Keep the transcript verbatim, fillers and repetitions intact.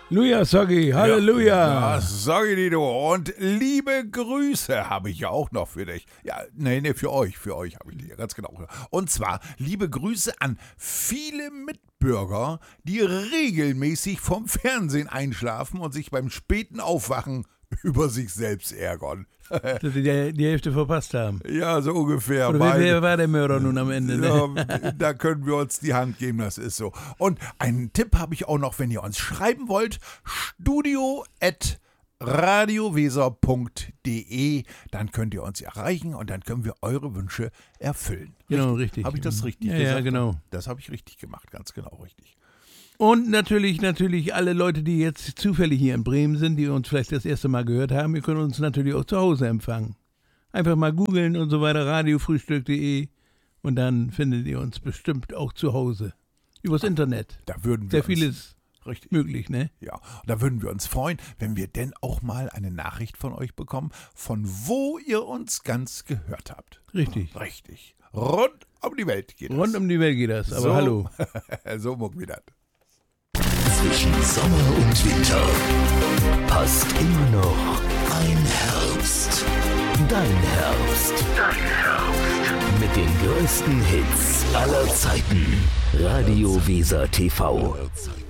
Halleluja, Soggi, Halleluja. Ja, Soggi, Dido. Und liebe Grüße habe ich ja auch noch für dich. Ja, nee, nee, für euch, für euch habe ich die ja ganz genau. Und zwar liebe Grüße an viele Mitbürger, die regelmäßig vom Fernsehen einschlafen und sich beim späten Aufwachen über sich selbst ärgern. Dass sie die, die Hälfte verpasst haben. Ja, so ungefähr. Oder wer, wer war der Mörder nun am Ende? Ne? Ja, da können wir uns die Hand geben, das ist so. Und einen Tipp habe ich auch noch, wenn ihr uns schreiben wollt, studio at radioweser punkt de, dann könnt ihr uns erreichen und dann können wir eure Wünsche erfüllen. Genau, richtig. Habe ich das richtig ja, gesagt? Ja, genau. Das habe ich richtig gemacht, ganz genau richtig. Und natürlich, natürlich alle Leute, die jetzt zufällig hier in Bremen sind, die uns vielleicht das erste Mal gehört haben, ihr könnt uns natürlich auch zu Hause empfangen. Einfach mal googeln und so weiter, radiofrühstück punkt de und dann findet ihr uns bestimmt auch zu Hause. Übers Internet. Da würden wir Sehr uns, vieles richtig. möglich, ne? Ja, da würden wir uns freuen, wenn wir denn auch mal eine Nachricht von euch bekommen, von wo ihr uns ganz gehört habt. Richtig. Richtig. Rund um die Welt geht das. Rund um die Welt geht das, aber so, hallo. So muck wieder. Zwischen Sommer und Winter passt immer noch ein Herbst. Dein Herbst. Dein Herbst. Mit den größten Hits aller Zeiten. Radio Weser T V.